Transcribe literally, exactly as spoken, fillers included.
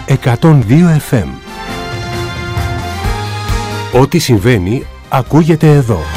εκατόν δύο εφ εμ. Ό,τι συμβαίνει ακούγεται εδώ.